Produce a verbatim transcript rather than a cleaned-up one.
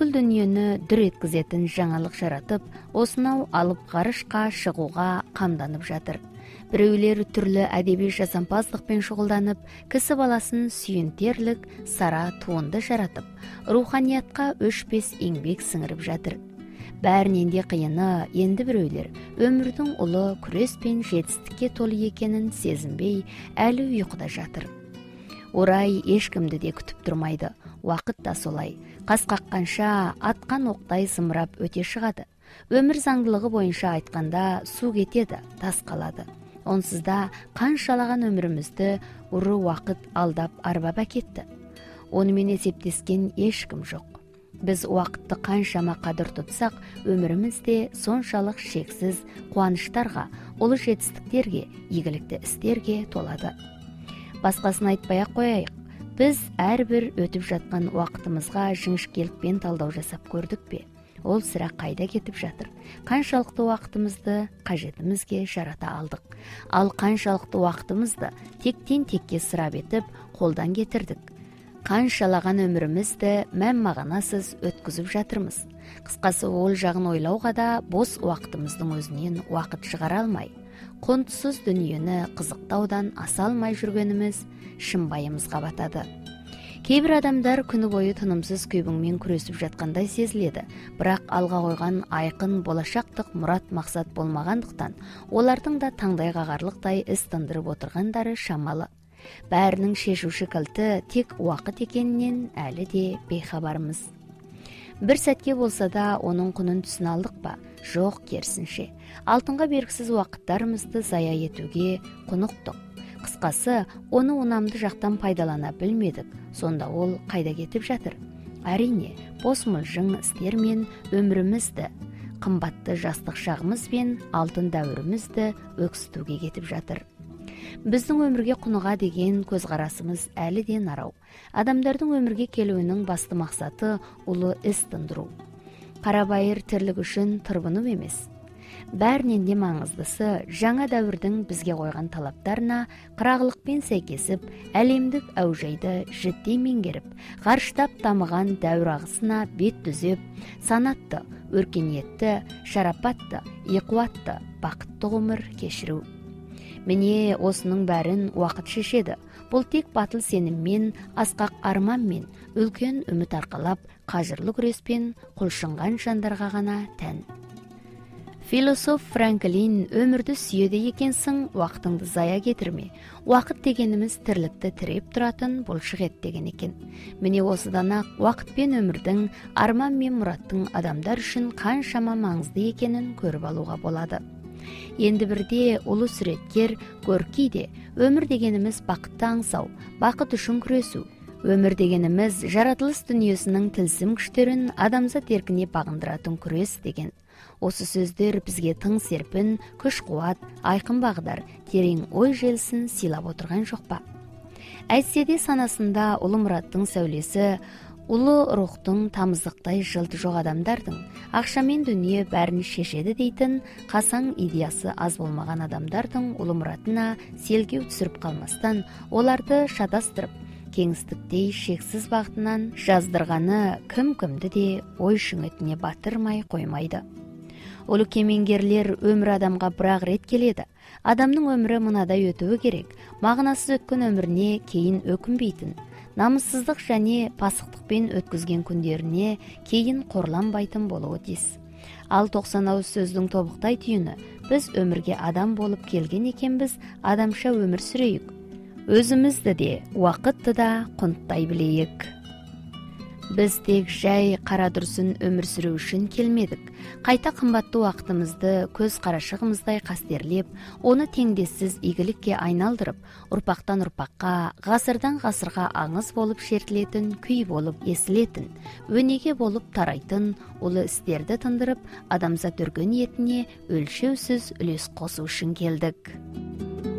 бүткүл дүйнөнү дүр эткизетін жаңалық жаратып, осынау алып гарышка чыгууга камданып жатыр. Біреулер түрлі әдеби жасампаздықпен шұғылданып, кісі баласын сүйінтерлік сара туынды жаратып, руханиятқа өшпес еңбек сіңіріп жатыр. Бәрінен де қиыны, енді біреулер өмірдің ұлы күрес пен жетістікке толы екенін сезінбей, әлі ұйқыда жатыр. Орай ешкімді де күтіп тұрмайды, уақыт та солай. Қас қаққанша атқан оқтай зымырап өте шығады. Өмір заңдылығы бойынша айтқанда су кетеді, тас қалады. Онсызда қаншалаған өмірімізді ұры уақыт алдап арбап әкетті. Онымен есептескен ешкім жоқ. Біз уақытты қаншама қадір тұтсақ, өмірімізде соншалық шексіз қуаныштарға, ұлы жетістіктерге, игілікті істерге толады. Басқасын айтпай-ақ қояйық. Біз әрбір өтіп жатқан уақытымызға жіңішкелікпен талдау жасап көрдік пе? Ол сірә қайда кетіп жатыр? Қаншалықты уақытымызды қажетімізге жарата алдық? Ал қаншалықты уақытымызды тектен текке сұрап етіп, қолдан кетірдік? Қаншалаған өмірімізді мән мағынасыз өткізіп жатырмыз? Қысқасы, ол жағын ойлауға да бос уақытымыздың өзінен уақыт шығара алмай, құнтсыз дүниені қызықтаудан аса алмай жүргеніміз шымбайымызға батады. Кейбір адамдар күні бойы тынымсыз күйбіңмен күресіп жатқандай сезіледі, бірақ алға қойған айқын болашақтық мұрат мақсат болмағандықтан, олардың да таңдай қағарлықтай іс тындырып отырғандары шамалы. Бәрінің шешуші кілті тек уақыт екенінен әлі де бейхабармыз. Бір сәтке болса да оның құнын түсіне алдық па? Жоқ, керісінше. Алтынға бергісіз уақыттарымызды зая етуге құнықтық. Қысқасы, оны унамды жақтан пайдалана білмедік, сонда ол қайда кетіп жатыр? Әрине, бос мылжың істермен өмірімізді, қымбатты жастық шағымыз бен алтын дәуірімізді өксітуге кетіп жатыр. Біздің өмірге құныға деген көзқарасымыз әлі де нарау. Адамдардың өмірге келуінің басты мақсаты ұлы іс тындыру. Қарабайыр тірлік үшін тырбыну емес. Бәрінен де маңыздысы, жаңа дәуірдің бізге қойған талаптарына қырағылықпен сәйкесіп, әлемдік әужайды жіттей меңгеріп, ғарыштап дамыған дәуір ағысына бет түзеп, санатты, өркениетті, шарапатты, иқуатты, бақытты ғұмыр кешіру. Міне осының бәрін уақыт шешеді. Бұл тек батыл сеніммен, асқақ арманмен, үлкен үміт арқалап, қажырлы күреспен құлшынған жандарға ғана тән. Философ Франклин өмірді сүйеді екенсің, уақытыңды зая кетірме. Уақыт дегеніміз тірлікті тіреп тұратын бұлшық ет деген екен. Міне осыдан-ақ уақыт пен өмірдің, арман мен мұраттың адамдар үшін қаншама маңызды екенін көріп алуға болады. Енді бірде ұлы суреткер Горки де өмір дегеніміз бақытты аңсау, бақыт үшін күресу. Өмір дегеніміз жаратылыс дүниесінің тылсым күштерін адамзат еркіне бағындыратын күрес деген. Осы сөздер бізге тың серпін, күш-қуат, айқын бағдар, терең ой желісін сыйлап отырған жоқ па? Әйтсе де санасында ұлы мұраттың сәулесі, ұлы рухтың тамыздықтай жылты жоқ адамдардың, ақшамен дүние бәрін шешеді дейтін қасаң идеясы аз болмаған адамдардың ұлы мұратына селкеу түсіріп қалмастан, оларды шатастырып, кеңістіктей шексіз бағытынан жаздырғаны кім-кімді де ой шүңетіне батырмай қоймайды. Ұлы кемеңгерлер өмір адамға бірақ рет келеді. Адамның өмірі мынадай өтуі керек, мағынасыз өткен өміріне кейін өкінбейтін, намыссыздық және пасықтықпен өткізген күндеріне кейін қорланбайтын болуы тиіс. Ал тоқсан ауыз сөздің тобықтай түйіні, біз өмірге адам болып келген екенбіз, адамша өмір сүрейік. Өзімізді де, уақытты да құнттай білейік. Біз тек жай қара дұрсын өмір сүру үшін келмедік. Қайта қымбатты уақытымызды көз қарашығымыздай қастерлеп, оны теңдессіз игілікке айналдырып, ұрпақтан ұрпаққа, ғасырдан ғасырға аңыз болып шертілетін, күй болып есілетін, өнеге болып тарайтын ұлы істерді тындырып, адамзат өркен етіне өлшеусіз үлес қосу үшін келдік.